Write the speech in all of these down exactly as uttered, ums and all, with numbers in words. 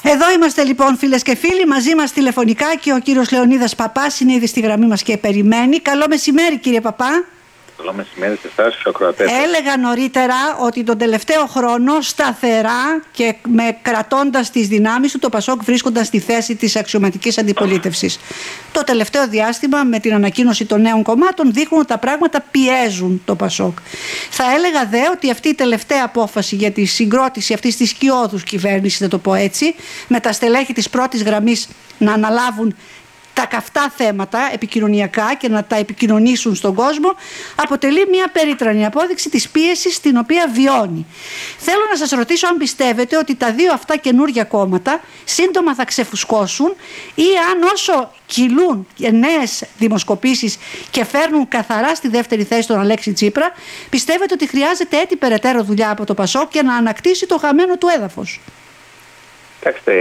Εδώ είμαστε λοιπόν, φίλες και φίλοι, μαζί μας τηλεφωνικά και ο κύριος Λεωνίδας Παπάς είναι ήδη στη γραμμή μας και περιμένει. Καλό μεσημέρι, κύριε Παπά. Καλό μεσημέρι σε εσάς, στους ακροατές. Έλεγα νωρίτερα ότι τον τελευταίο χρόνο σταθερά και με κρατώντας τις δυνάμεις του, το Πασόκ βρίσκονταν στη θέση της αξιωματικής αντιπολίτευσης. Το τελευταίο διάστημα, με την ανακοίνωση των νέων κομμάτων, δείχνουν ότι τα πράγματα πιέζουν το Πασόκ. Θα έλεγα δε ότι αυτή η τελευταία απόφαση για τη συγκρότηση αυτής της σκιώδους κυβέρνησης, να το πω έτσι, με τα στελέχη της πρώτης γραμμής να αναλάβουν τα καυτά θέματα επικοινωνιακά και να τα επικοινωνήσουν στον κόσμο, αποτελεί μια περίτρανη απόδειξη της πίεσης την οποία βιώνει. Θέλω να σας ρωτήσω αν πιστεύετε ότι τα δύο αυτά καινούργια κόμματα σύντομα θα ξεφουσκώσουν, ή αν όσο κυλούν νέες δημοσκοπήσεις και φέρνουν καθαρά στη δεύτερη θέση τον Αλέξη Τσίπρα, πιστεύετε ότι χρειάζεται έτσι περαιτέρω δουλειά από το Πασόκ για να ανακτήσει το χαμένο του έδαφος? Κοιτάξτε,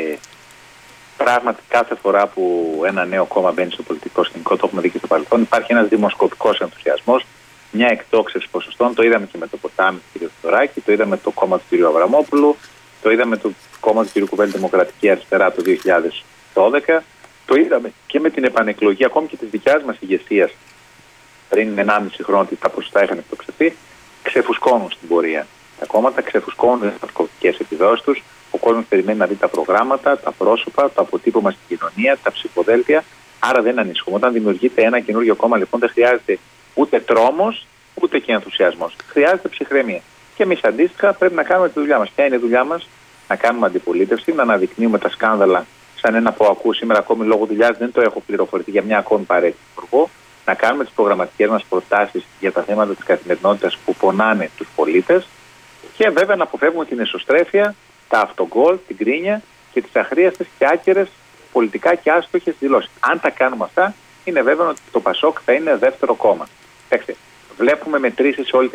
πράγματι κάθε φορά που ένα νέο κόμμα μπαίνει στο πολιτικό σκηνικό, το έχουμε δει και στο παρελθόν, υπάρχει ένας δημοσκοπικός ενθουσιασμός, μια εκτόξευση ποσοστών. Το είδαμε και με το ποτάμι του κ. Θεοδωράκη, το είδαμε με το κόμμα του κ. Αβραμόπουλου, το είδαμε με το κόμμα του κ. Κουβέλη Δημοκρατική Αριστερά το δύο χιλιάδες δώδεκα, το είδαμε και με την επανεκλογή ακόμη και της δικιάς μας ηγεσίας πριν ενάμιση χρόνο, ότι τα ποσοστά είχαν εκτοξευθεί. Ξεφουσκώνουν στην πορεία. Τα κόμματα ξεφουσκώνουν τις δημοσκοπικές επιδόσεις τους. Ο κόσμος περιμένει να δει τα προγράμματα, τα πρόσωπα, το αποτύπωμα στην κοινωνία, τα ψηφοδέλτια. Άρα δεν ανησυχούμε. Όταν δημιουργείται ένα καινούριο κόμμα, λοιπόν, δεν χρειάζεται ούτε τρόμος, ούτε και ενθουσιασμός. Χρειάζεται ψυχραιμία. Και εμείς αντίστοιχα πρέπει να κάνουμε τη δουλειά μας. Ποια είναι η δουλειά μας? Να κάνουμε αντιπολίτευση, να αναδεικνύουμε τα σκάνδαλα, σαν ένα που ακούω σήμερα ακόμη λόγω δουλειάς, δεν το έχω πληροφορηθεί για μια ακόμη παρέτηση του Υπουργού. Να κάνουμε τις προγραμματικές μας προτάσεις για τα θέματα της καθημερινότητας που πονάνε τους πολίτες. Και βέβαια να αποφεύγουμε την εσωστρέφεια, τα αυτογκόλ, την κρίνια και τις αχρίαστες και άκερες πολιτικά και άστοχες δηλώσεις. Αν τα κάνουμε αυτά, είναι βέβαιο ότι το Πασόκ θα είναι δεύτερο κόμμα. Βλέπουμε μετρήσεις σε όλη την